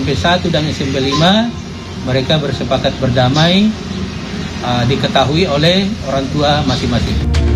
SMP 1 dan SMP 5 mereka bersepakat berdamai, diketahui oleh orang tua masing-masing.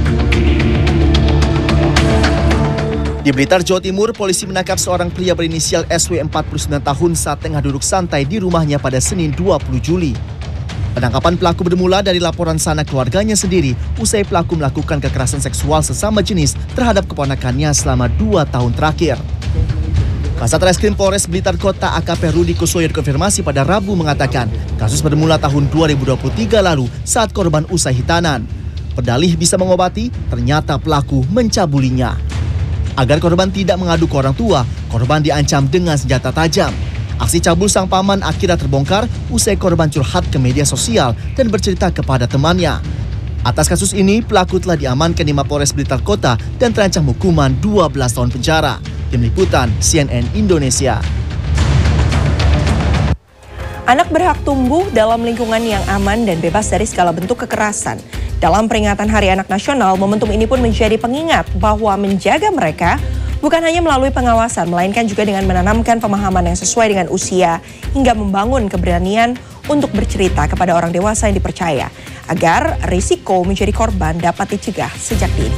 Di Blitar, Jawa Timur, polisi menangkap seorang pria berinisial SW 49 tahun saat tengah duduk santai di rumahnya pada Senin 20 Juli. Penangkapan pelaku bermula dari laporan sanak keluarganya sendiri usai pelaku melakukan kekerasan seksual sesama jenis terhadap keponakannya selama 2 tahun terakhir. Kasat Reskrim Polres Blitar Kota AKP Rudi Kusoyo dikonfirmasi pada Rabu mengatakan kasus bermula tahun 2023 lalu saat korban usai hitanan. Berdalih bisa mengobati, ternyata pelaku mencabulinya. Agar korban tidak mengadu ke orang tua, korban diancam dengan senjata tajam. Aksi cabul sang paman akhirnya terbongkar usai korban curhat ke media sosial dan bercerita kepada temannya. Atas kasus ini, pelaku telah diamankan di Mapolres Blitar Kota dan terancam hukuman 12 tahun penjara. Tim Liputan CNN Indonesia. Anak berhak tumbuh dalam lingkungan yang aman dan bebas dari segala bentuk kekerasan. Dalam peringatan Hari Anak Nasional, momentum ini pun menjadi pengingat bahwa menjaga mereka bukan hanya melalui pengawasan, melainkan juga dengan menanamkan pemahaman yang sesuai dengan usia hingga membangun keberanian untuk bercerita kepada orang dewasa yang dipercaya, agar risiko menjadi korban dapat dicegah sejak dini.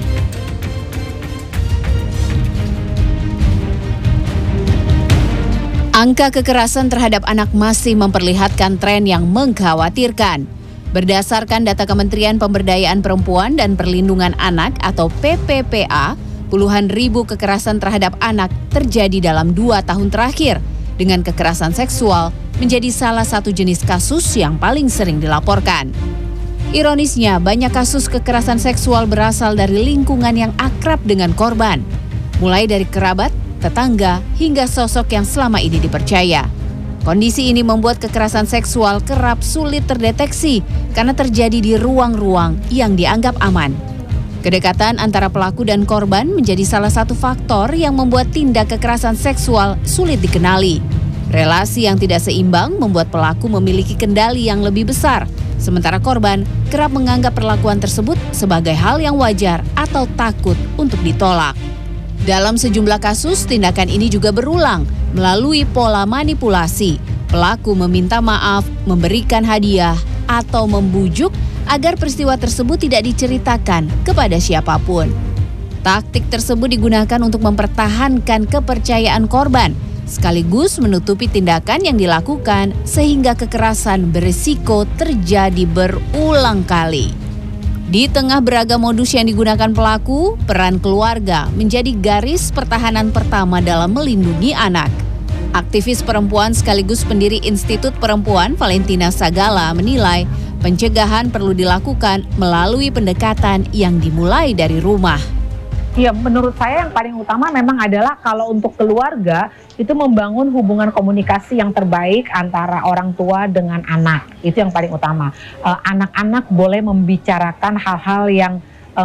Angka kekerasan terhadap anak masih memperlihatkan tren yang mengkhawatirkan. Berdasarkan data Kementerian Pemberdayaan Perempuan dan Perlindungan Anak atau PPPA, puluhan ribu kekerasan terhadap anak terjadi dalam 2 tahun terakhir, dengan kekerasan seksual menjadi salah satu jenis kasus yang paling sering dilaporkan. Ironisnya, banyak kasus kekerasan seksual berasal dari lingkungan yang akrab dengan korban, mulai dari kerabat, tetangga, hingga sosok yang selama ini dipercaya. Kondisi ini membuat kekerasan seksual kerap sulit terdeteksi karena terjadi di ruang-ruang yang dianggap aman. Kedekatan antara pelaku dan korban menjadi salah satu faktor yang membuat tindak kekerasan seksual sulit dikenali. Relasi yang tidak seimbang membuat pelaku memiliki kendali yang lebih besar, sementara korban kerap menganggap perlakuan tersebut sebagai hal yang wajar atau takut untuk ditolak. Dalam sejumlah kasus, tindakan ini juga berulang melalui pola manipulasi. Pelaku meminta maaf, memberikan hadiah, atau membujuk agar peristiwa tersebut tidak diceritakan kepada siapapun. Taktik tersebut digunakan untuk mempertahankan kepercayaan korban, sekaligus menutupi tindakan yang dilakukan sehingga kekerasan berisiko terjadi berulang kali. Di tengah beragam modus yang digunakan pelaku, peran keluarga menjadi garis pertahanan pertama dalam melindungi anak. Aktivis perempuan sekaligus pendiri Institut Perempuan Valentina Sagala menilai pencegahan perlu dilakukan melalui pendekatan yang dimulai dari rumah. Ya, menurut saya yang paling utama memang adalah kalau untuk keluarga itu membangun hubungan komunikasi yang terbaik antara orang tua dengan anak. Itu yang paling utama. Anak-anak boleh membicarakan hal-hal yang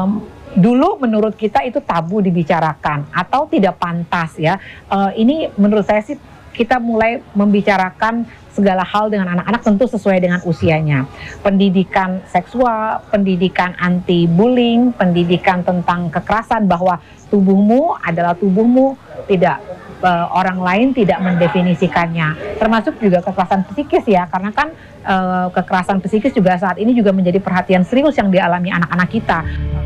dulu menurut kita itu tabu dibicarakan atau tidak pantas ya. Ini menurut saya sih kita mulai membicarakan segala hal dengan anak-anak tentu sesuai dengan usianya. Pendidikan seksual, pendidikan anti-bullying, pendidikan tentang kekerasan bahwa tubuhmu adalah tubuhmu, tidak orang lain tidak mendefinisikannya. Termasuk juga kekerasan psikis ya, karena kan kekerasan psikis juga saat ini juga menjadi perhatian serius yang dialami anak-anak kita.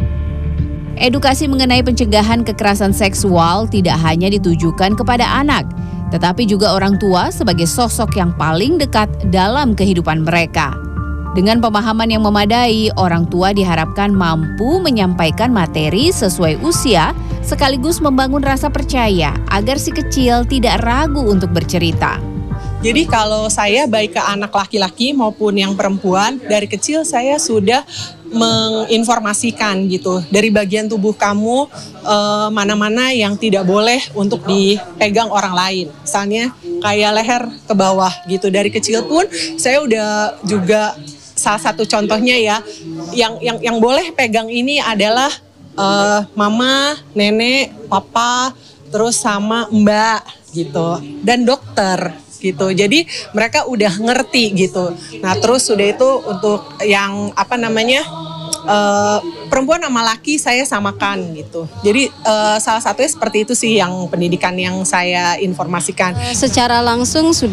Edukasi mengenai pencegahan kekerasan seksual tidak hanya ditujukan kepada anak, tetapi juga orang tua sebagai sosok yang paling dekat dalam kehidupan mereka. Dengan pemahaman yang memadai, orang tua diharapkan mampu menyampaikan materi sesuai usia, sekaligus membangun rasa percaya agar si kecil tidak ragu untuk bercerita. Jadi kalau saya baik ke anak laki-laki maupun yang perempuan, dari kecil saya sudah menginformasikan gitu. Dari bagian tubuh kamu, mana-mana yang tidak boleh untuk dipegang orang lain. Misalnya kayak leher ke bawah gitu. Dari kecil pun saya udah juga salah satu contohnya ya, yang boleh pegang ini adalah mama, nenek, papa, terus sama mbak gitu. Dan dokter. Gitu. Jadi mereka udah ngerti gitu. Nah terus sudah itu untuk yang perempuan sama laki saya samakan gitu. Jadi salah satunya seperti itu sih yang pendidikan yang saya informasikan. Secara langsung